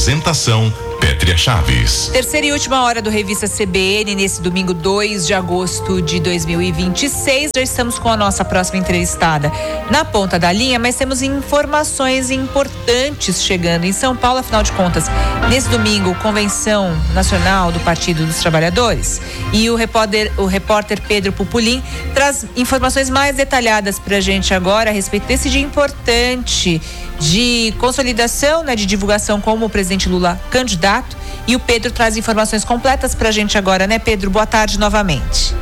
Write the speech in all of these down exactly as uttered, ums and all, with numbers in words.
Apresentação Pétria Chaves. Terceira e última hora do Revista C B N, nesse domingo dois de agosto de dois mil e vinte e seis. Já estamos com a nossa próxima entrevistada na ponta da linha, mas temos informações importantes chegando em São Paulo. Afinal de contas, nesse domingo, Convenção Nacional do Partido dos Trabalhadores. E o repórter, o repórter Pedro Pupulim traz informações mais detalhadas pra gente agora a respeito desse dia importante de consolidação, né, de divulgação como o presidente Lula candidato. E o Pedro traz informações completas pra gente agora, né, Pedro? Boa tarde novamente.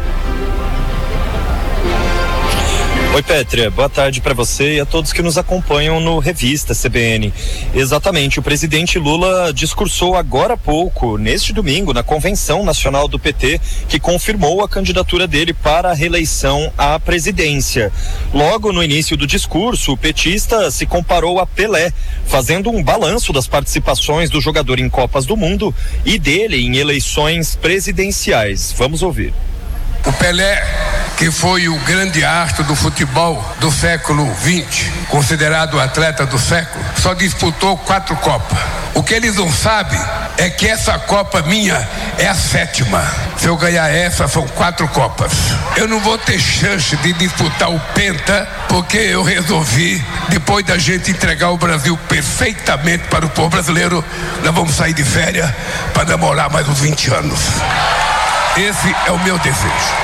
Oi, Pétria, boa tarde para você e a todos que nos acompanham no Revista C B N. Exatamente, o presidente Lula discursou agora há pouco, neste domingo, na Convenção Nacional do P T, que confirmou a candidatura dele para a reeleição à presidência. Logo no início do discurso, o petista se comparou a Pelé, fazendo um balanço das participações do jogador em Copas do Mundo e dele em eleições presidenciais. Vamos ouvir. O Pelé, que foi o grande astro do futebol do século vinte, considerado o atleta do século, só disputou quatro Copas. O que eles não sabem é que essa Copa minha é a sétima. Se eu ganhar essa, são quatro Copas. Eu não vou ter chance de disputar o Penta, porque eu resolvi, depois da gente entregar o Brasil perfeitamente para o povo brasileiro, nós vamos sair de férias para namorar mais uns vinte anos. Esse é o meu desejo.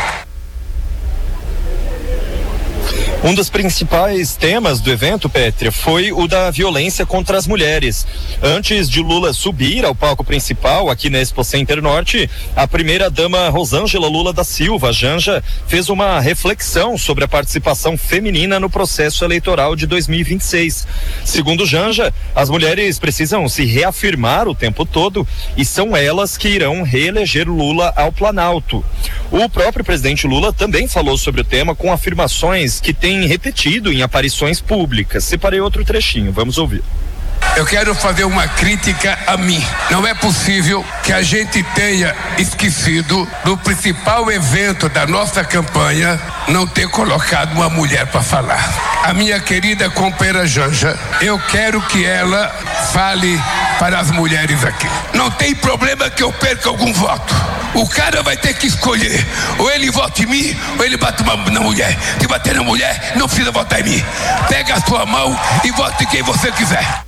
Um dos principais temas do evento, Pétria, foi o da violência contra as mulheres. Antes de Lula subir ao palco principal aqui na Expo Center Norte, a primeira-dama Rosângela Lula da Silva, Janja, fez uma reflexão sobre a participação feminina no processo eleitoral de dois mil e vinte e seis. Segundo Janja, as mulheres precisam se reafirmar o tempo todo e são elas que irão reeleger Lula ao Planalto. O próprio presidente Lula também falou sobre o tema com afirmações que tem repetido em aparições públicas. Separei outro trechinho, vamos ouvir. Eu quero fazer uma crítica a mim. Não é possível que a gente tenha esquecido do principal evento da nossa campanha não ter colocado uma mulher para falar. A minha querida companheira Janja, eu quero que ela fale para as mulheres aqui. Não tem problema que eu perca algum voto. O cara vai ter que escolher, ou ele vota em mim, ou ele bate uma, na mulher. Se bater na mulher, não precisa votar em mim. Pega a sua mão e vote em quem você quiser.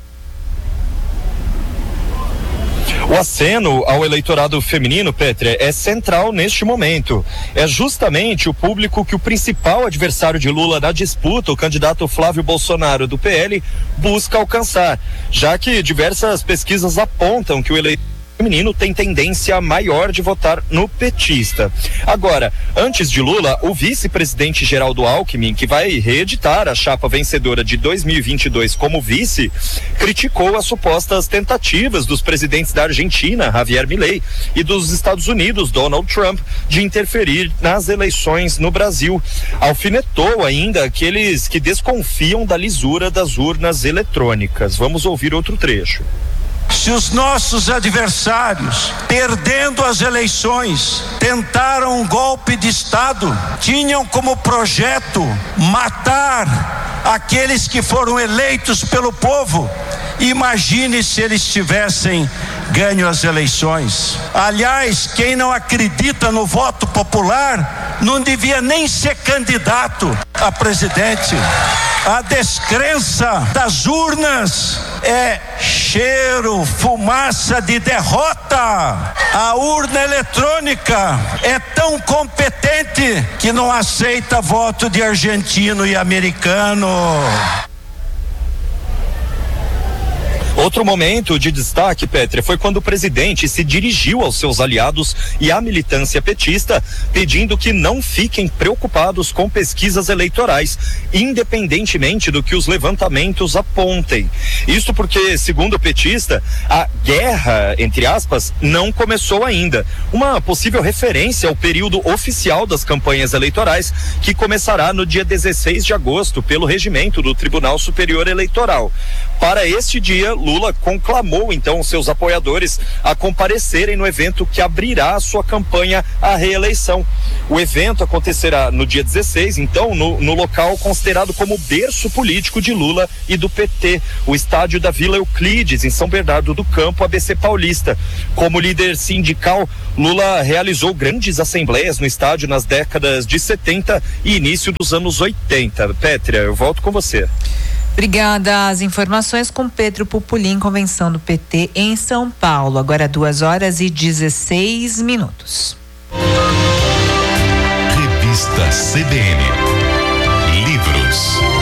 O aceno ao eleitorado feminino, Pétria, é central neste momento. É justamente o público que o principal adversário de Lula na disputa, o candidato Flávio Bolsonaro do P L, busca alcançar, já que diversas pesquisas apontam que o eleitorado feminino tem tendência maior de votar no petista. Agora, antes de Lula, o vice-presidente Geraldo Alckmin, que vai reeditar a chapa vencedora de dois mil e vinte e dois como vice, criticou as supostas tentativas dos presidentes da Argentina, Javier Milei, e dos Estados Unidos, Donald Trump, de interferir nas eleições no Brasil. Alfinetou ainda aqueles que desconfiam da lisura das urnas eletrônicas. Vamos ouvir outro trecho. Se os nossos adversários, perdendo as eleições, tentaram um golpe de Estado, tinham como projeto matar aqueles que foram eleitos pelo povo, imagine se eles tivessem ganho as eleições. Aliás, quem não acredita no voto popular não devia nem ser candidato a presidente. A descrença das urnas é cheiro, fumaça de derrota. A urna eletrônica é tão competente que não aceita voto de argentino e americano. Outro momento de destaque, Pétria, foi quando o presidente se dirigiu aos seus aliados e à militância petista, pedindo que não fiquem preocupados com pesquisas eleitorais, independentemente do que os levantamentos apontem. Isso porque, segundo o petista, a guerra, entre aspas, não começou ainda. Uma possível referência ao período oficial das campanhas eleitorais, que começará no dia dezesseis de agosto, pelo regimento do Tribunal Superior Eleitoral. Para este dia, Lula conclamou então seus apoiadores a comparecerem no evento que abrirá a sua campanha à reeleição. O evento acontecerá no dia dezesseis, então, no, no local considerado como berço político de Lula e do P T, o estádio da Vila Euclides, em São Bernardo do Campo, A B C Paulista. Como líder sindical, Lula realizou grandes assembleias no estádio nas décadas de setenta e início dos anos oitenta. Pétria, eu volto com você. Obrigada. As informações com Pedro Pupulim, convenção do P T em São Paulo. Agora duas horas e dezesseis minutos. Revista C B N. Livros.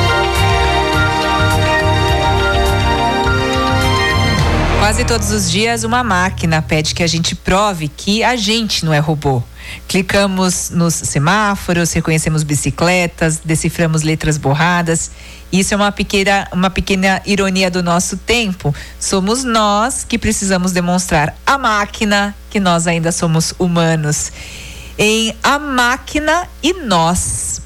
Quase todos os dias uma máquina pede que a gente prove que a gente não é robô. Clicamos nos semáforos, reconhecemos bicicletas, deciframos letras borradas. Isso é uma pequena, uma pequena ironia do nosso tempo. Somos nós que precisamos demonstrar à máquina que nós ainda somos humanos. Em A Máquina e Nós,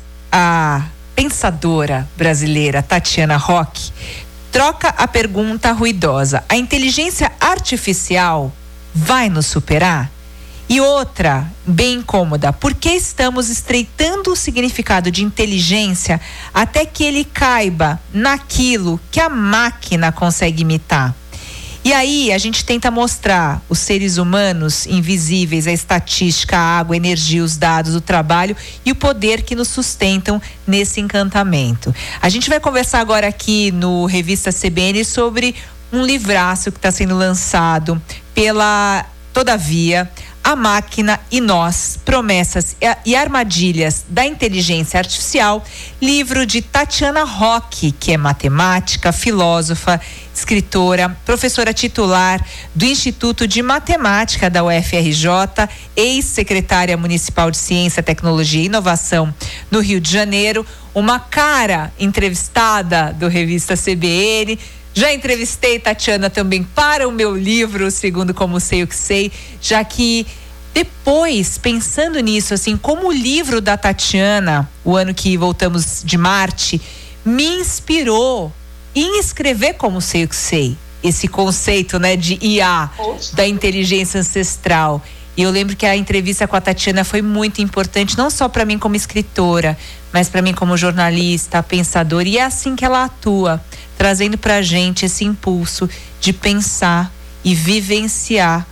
a pensadora brasileira Tatiana Roque troca a pergunta ruidosa: a inteligência artificial vai nos superar? E outra, bem incômoda: por que estamos estreitando o significado de inteligência até que ele caiba naquilo que a máquina consegue imitar? E aí a gente tenta mostrar os seres humanos invisíveis, a estatística, a água, a energia, os dados, o trabalho e o poder que nos sustentam nesse encantamento. A gente vai conversar agora aqui no Revista C B N sobre um livraço que está sendo lançado pela Todavia, A Máquina e Nós, Promessas e Armadilhas da Inteligência Artificial, livro de Tatiana Roque, que é matemática, filósofa, escritora, professora titular do Instituto de Matemática da U F R J, ex-secretária municipal de Ciência, Tecnologia e Inovação no Rio de Janeiro, uma cara entrevistada do Revista C B N. Já entrevistei Tatiana também para o meu livro, Segundo Como Sei o Que Sei, já que depois, pensando nisso, assim, como o livro da Tatiana, o ano que voltamos de Marte, me inspirou em escrever Como Sei o Que Sei, esse conceito, né, de I A, da inteligência ancestral. E eu lembro que a entrevista com a Tatiana foi muito importante, não só para mim como escritora, mas para mim como jornalista, pensadora, e é assim que ela atua, trazendo para a gente esse impulso de pensar e vivenciar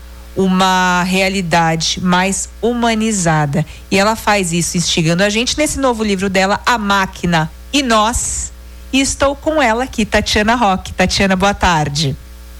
uma realidade mais humanizada. E ela faz isso instigando a gente nesse novo livro dela, A Máquina e Nós. E estou com ela aqui, Tatiana Roque. Tatiana, boa tarde.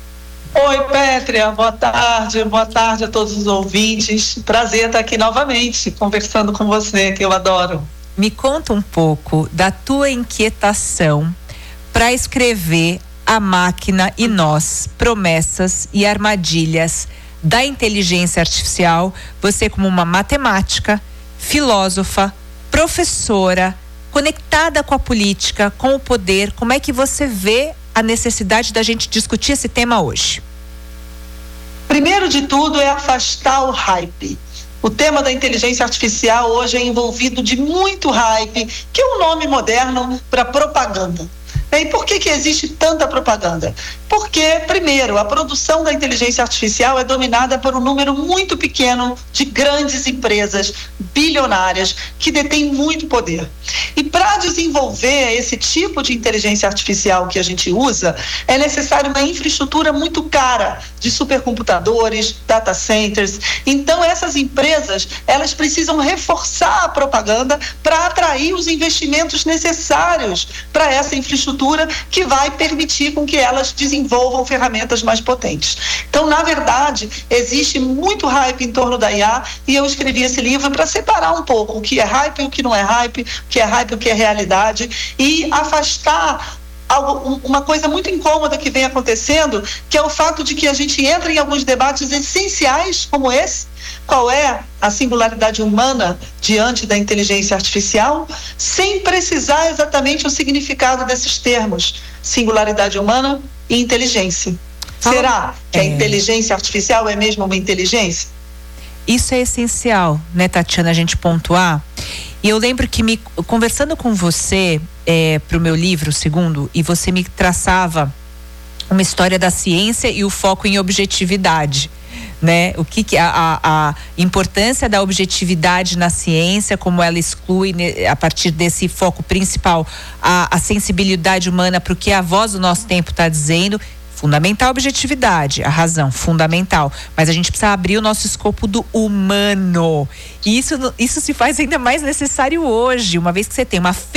Oi, Pétria, boa tarde, boa tarde a todos os ouvintes. Prazer estar aqui novamente, conversando com você, que eu adoro. Me conta um pouco da tua inquietação para escrever A Máquina e Nós, Promessas e Armadilhas da Inteligência Artificial. Você, como uma matemática, filósofa, professora, conectada com a política, com o poder, como é que você vê a necessidade da gente discutir esse tema hoje? Primeiro de tudo é afastar o hype. O tema da inteligência artificial hoje é envolvido de muito hype, que é um nome moderno para propaganda. E por que que existe tanta propaganda? Porque, primeiro, a produção da inteligência artificial é dominada por um número muito pequeno de grandes empresas bilionárias que detêm muito poder. E para desenvolver esse tipo de inteligência artificial que a gente usa, é necessário uma infraestrutura muito cara de supercomputadores, data centers. Então, essas empresas, elas precisam reforçar a propaganda para atrair os investimentos necessários para essa infraestrutura que vai permitir com que elas desenvolvam ferramentas mais potentes. Então, na verdade, existe muito hype em torno da I A e eu escrevi esse livro para separar um pouco o que é hype e o que não é hype, o que é hype e o que é realidade, e afastar algo, uma coisa muito incômoda que vem acontecendo, que é o fato de que a gente entra em alguns debates essenciais como esse. Qual é a singularidade humana diante da inteligência artificial, sem precisar exatamente o significado desses termos, singularidade humana e inteligência. Ah, Será que é. a inteligência artificial é mesmo uma inteligência? Isso é essencial, né, Tatiana, a gente pontuar. E eu lembro que me conversando com você é, para o meu livro, segundo, e você me traçava uma história da ciência e o foco em objetividade. Né? O que, que a, a, a importância da objetividade na ciência, como ela exclui, né, a partir desse foco principal, a, a sensibilidade humana para o que a voz do nosso tempo está dizendo. Fundamental a objetividade, a razão, fundamental. Mas a gente precisa abrir o nosso escopo do humano. E isso, isso se faz ainda mais necessário hoje, uma vez que você tem uma